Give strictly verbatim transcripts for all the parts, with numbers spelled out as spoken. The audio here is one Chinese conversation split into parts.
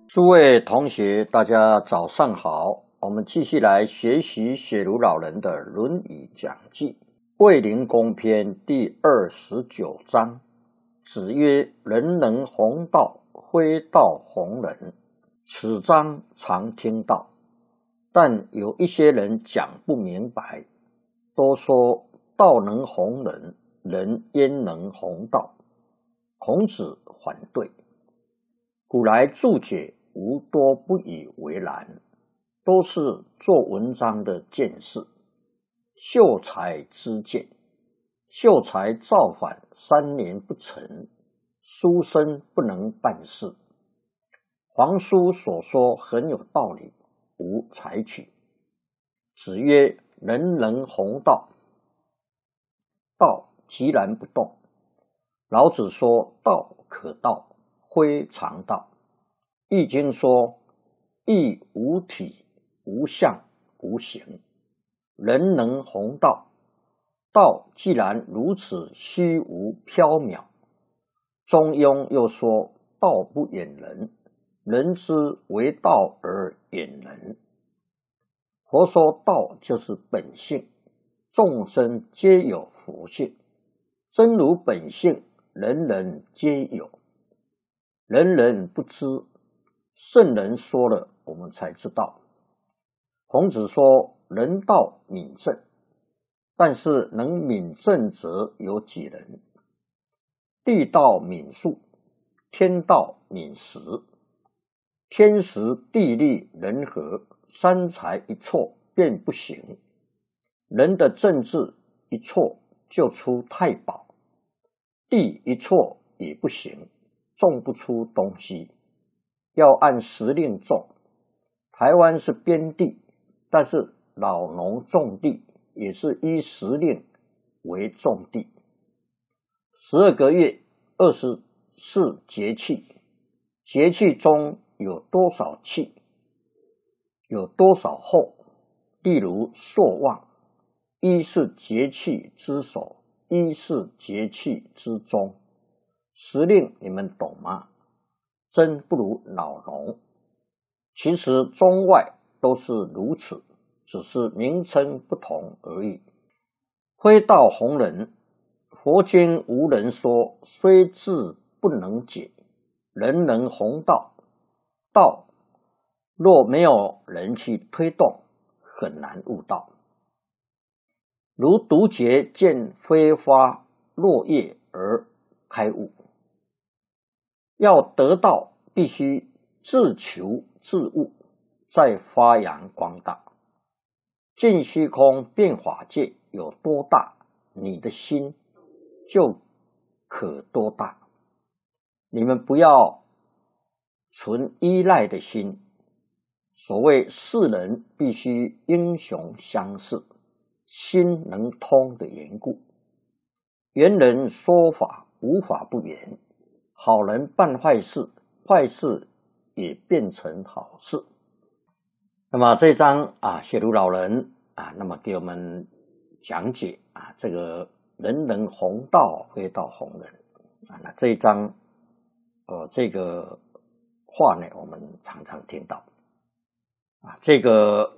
诸位同学，大家早上好。我们继续来学习雪茹老人的《论语》讲记，卫灵公篇第二十九章。子曰：人能弘道，非道弘人。此章常听到，但有一些人讲不明白，都说道能弘人，人焉能弘道？孔子反对。古来注解无多不以为然，都是做文章的见识，秀才之见。秀才造反三年不成，书生不能办事。皇叔所说很有道理，吾采取。子曰：人能弘道，道寂然不动。老子说道可道，非常道。易经说义无体，无象，无形。人能弘道，道既然如此虚无缥缈。中庸又说道不掩人，人之为道而掩人。佛说道就是本性，众生皆有佛性，真如本性，人人皆有，人人不知，圣人说了我们才知道。孔子说人道敏正，但是能敏正者有几人？地道敏术，天道敏时。天时地利人和三才一错便不行。人的政治一错就出太保，地一错也不行，种不出东西，要按时令种。台湾是边地，但是老农种地也是依时令为种地。十二个月，二十四节气，节气中有多少气，有多少候？例如朔望，一是节气之首，一是节气之中。时令你们懂吗？真不如老农。其实中外都是如此，只是名称不同而已。非道弘人，佛经无人说，虽智不能解。人能弘道，道若没有人去推动，很难悟道。如独觉见飞花落叶而开悟。要得道，必须自求自悟，再发扬光大。尽虚空变法界有多大，你的心就可多大。你们不要存依赖的心。所谓世人必须英雄相视，心能通的缘故。圆人说法无法不圆，好人办坏事，坏事也变成好事。那么这一章啊，雪茹老人啊，那么给我们讲解啊，这个人能弘道，非道弘人啊。那这一章，呃，这个话呢，我们常常听到啊，这个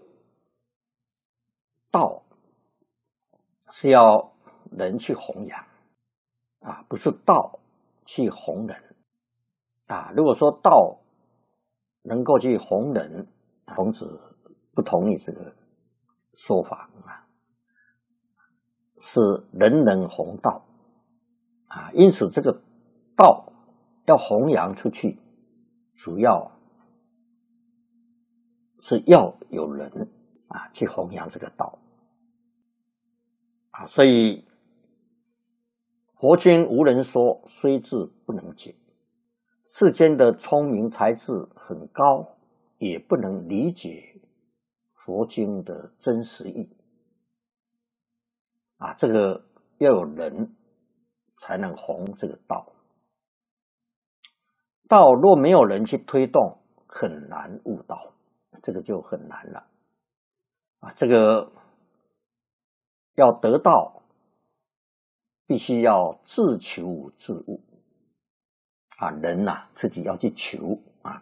道是要人去弘扬啊，不是道去弘人啊。如果说道能够去弘人，孔子不同意这个说法啊，是人能弘道啊。因此这个道要弘扬出去，主要是要有人啊去弘扬这个道啊。所以佛经无人说，虽智不能解。世间的聪明才智很高，也不能理解佛经的真实意啊。这个要有人才能弘这个道。道若没有人去推动，很难悟道，这个就很难了啊。这个要得道，必须要自求自悟啊。人呐、啊，自己要去求啊，